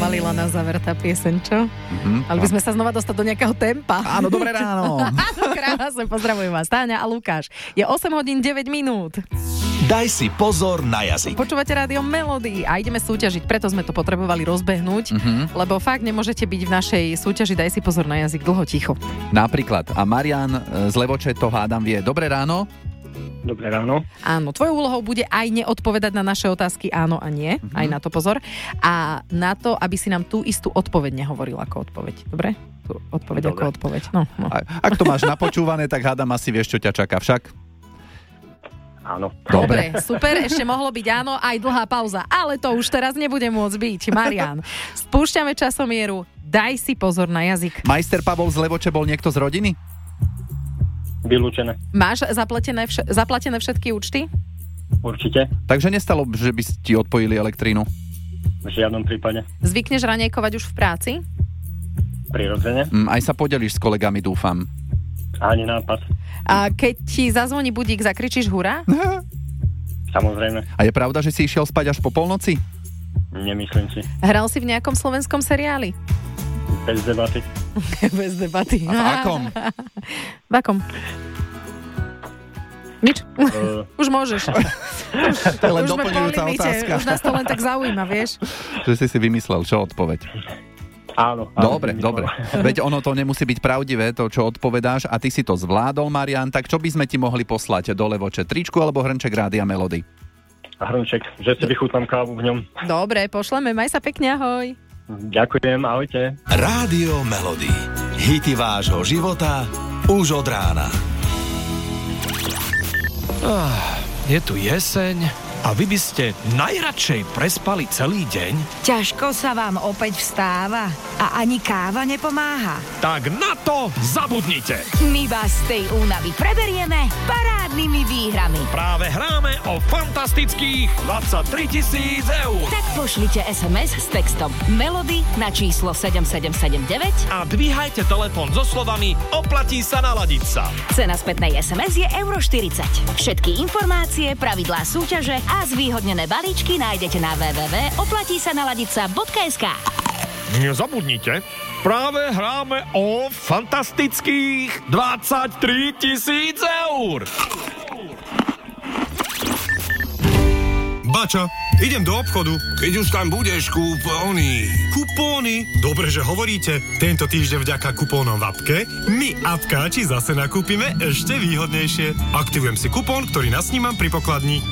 spomalila na záver tá pieseň, čo? Ale by sme sa znova dostať do nejakého tempa. Áno, dobré ráno. Áno, krásne, pozdravujem vás. Táňa a Lukáš. Je 8 hodín 9 minút. Daj si pozor na jazyk. Počúvate Rádio Melody a ideme súťažiť, preto sme to potrebovali rozbehnúť, lebo fakt nemôžete byť v našej súťaži Daj si pozor na jazyk dlho ticho. Napríklad. A Marian z Levoče to hádam vie. Dobré ráno. Dobré ráno. Áno, tvojou úlohou bude aj neodpovedať na naše otázky áno a nie. Aj na to pozor. A na to, aby si nám tú istú odpoveď nehovoril ako odpoveď. Dobre? Tú odpoveď Dobre. ako odpoveď. No. Ak to máš napočúvané, tak hádam asi vieš, čo ťa čaká však. Áno. Dobre, super, ešte mohlo byť áno, aj dlhá pauza, ale to už teraz nebude môcť byť. Marian, spúšťame časomieru, daj si pozor na jazyk. Majster Pavol z Levoče bol niekto z rodiny? Vylúčené. Máš zaplatené všetky účty? Určite. Takže nestalo, že by ti odpojili elektrínu? V žiadnom prípade. Zvykneš raňajkovať už v práci? Prirodzene. Aj sa podeliš s kolegami, dúfam. Ani nápad. A keď ti zazvoní budík, zakričíš hurá? Samozrejme. A je pravda, že si išiel spať až po polnoci? Nemyslím si. Hral si v nejakom slovenskom seriáli? Bez debaty. Bez debaty. A v akom? V akom? Nič? Už môžeš. To je len Už sme po doplňujúca limite, otázka. už nás to len tak zaujíma, vieš? Že si vymyslel, čo odpoveď. Áno. Dobre. Veď ono to nemusí byť pravdivé, to, čo odpovedáš, a ty si to zvládol, Marian, tak čo by sme ti mohli poslať do Levoče? Tričku alebo hrnček Rádia Melody? Hrnček, že si vychutnám kávu v ňom. Dobre, pošleme, maj sa pekne, ahoj. Ďakujem, ahojte. Rádio Melody. Hity vášho života už od rána. Je tu jeseň a vy by ste najradšej prespali celý deň? Ťažko sa vám opäť vstáva a ani káva nepomáha. Tak na to zabudnite! My vás z tej únavy preberieme parádnymi výhrami. Práve hráme o fantastických 23 000 eur. Tak pošlite SMS s textom Melody na číslo 7779. A dvíhajte telefón so slovami oplatí sa naladiť sa. Cena spätnej SMS je €40. Všetky informácie, pravidlá súťaže a zvýhodnené balíčky nájdete na www.oplatísanaladica.sk. Nezabudnite, práve hráme o fantastických 23 000 eur. Bača, idem do obchodu. Keď už tam budeš, kupóny. Kupóny? Dobre, že hovoríte. Tento týždeň vďaka kupónom v apke my apkáči zase nakúpime ešte výhodnejšie. Aktivujem si kupón, ktorý nasnímam pri pokladni.